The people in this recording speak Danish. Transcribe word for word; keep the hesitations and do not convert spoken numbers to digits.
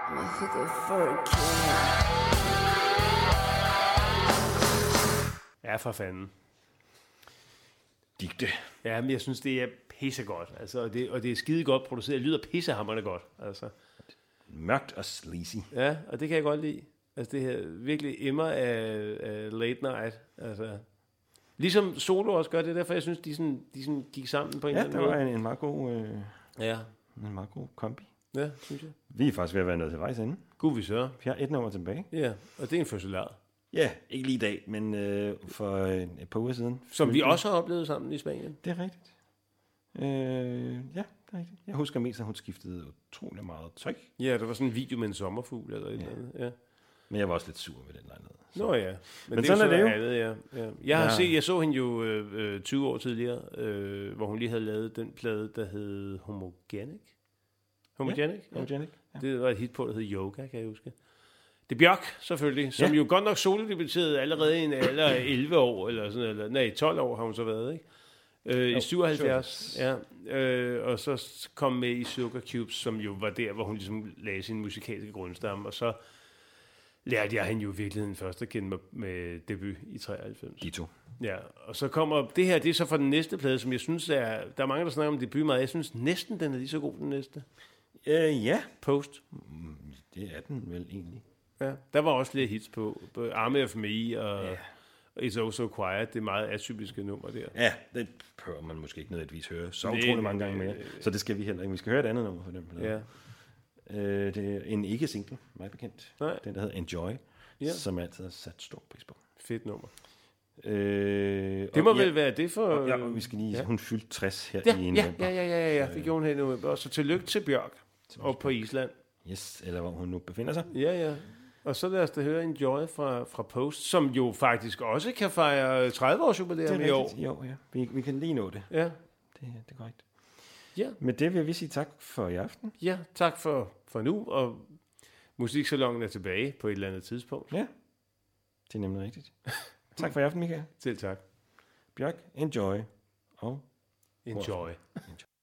Ja, for fanden. Digte. Ja, men jeg synes, det er pissegodt. Altså, og, det, og det er skide godt produceret. Det lyder pissehammerende godt. Altså. Mørkt og sleazy. Ja, og det kan jeg godt lide. Altså, det her virkelig immer af, af late night. Altså, ligesom Solo også gør det, derfor jeg synes, de, sådan, de sådan gik sammen på en ja, eller anden måde. Ja, det var en, en meget god... Øh, ja. En meget god kombi. Ja, synes jeg. Vi er faktisk ved at være nået til vejs ende. Gud, vi så. Vi har et nummer tilbage. Ja, og det er en fødselar. Ja, ikke lige i dag, men øh, for et par uger siden. Som vi også har oplevet sammen i Spanien. Det er rigtigt. Øh, ja, det er rigtigt. Jeg husker mest, at hun skiftede utrolig meget tøj. Ja, der var sådan en video med en sommerfugl eller et ja. eller andet. Ja. Men jeg var også lidt sur ved den lejlighed. Så. Nå ja, men, men det sådan er, er det jo. Andet, ja. Ja. Jeg, har ja. set, jeg så hende jo øh, tyve år tidligere, øh, hvor hun lige havde lavet den plade, der hed Homogenic. Homogenic? Ja, Homogenic. Ja. Det var et hit på, der hed Yoga, kan jeg huske. Det er Bjørk, selvfølgelig, som ja. jo godt nok solodebuterede allerede i en alder af elleve år, eller sådan, eller nej, tolv år har hun så været, ikke? Øh, jo, I syvoghalvfjerds, ja. Øh, og så kom med i Sugar Cubes, som jo var der, hvor hun ligesom lagde sin musikalske grundstamme, og så lærte jeg hende jo i virkeligheden først at kende med, med debut i treoghalvfems. De to. Ja, og så kommer det her, det er så fra den næste plade, som jeg synes er, der er mange, der snakker om debut meget, jeg synes næsten, den er lige så god, den næste. Øh, ja. Post. Mm, det er den vel egentlig. Ja, der var også flere hits på, på Army of Me og ja. It's Oh So Quiet, det er meget atypiske nummer der. Ja, det prøver man måske ikke nødvendigvis høre så utrolig mange gange mere, så det skal vi heller ikke. Vi skal høre et andet nummer for dem. Ja. Øh, det er en ikke-single, meget bekendt. Nej. Den, der hedder Enjoy, ja. som jeg altid har sat stor pris på. Fedt nummer. Øh, det må og, vel ja, være det for... Og, ja, og vi skal lige... Ja. Hun fyldte tres her ja, i ja, november. ja, ja, ja, ja, det gjorde hun her i november. Og så tillykke til Bjørk og på Island. Yes, eller hvor hun nu befinder sig. Ja, ja. Og så lad os da høre Enjoy fra, fra Post, som jo faktisk også kan fejre tredive års jubilæum i år. I år, ja. Vi, vi kan lige nå det. Ja. Det, det er korrekt. Ja. Med det vil vi sige tak for i aften. Ja, tak for, for nu, og musiksalongen er tilbage på et eller andet tidspunkt. Ja, det er nemlig rigtigt. Tak for i aften, Michael. Selv tak. Bjørk, enjoy. Og enjoy. enjoy.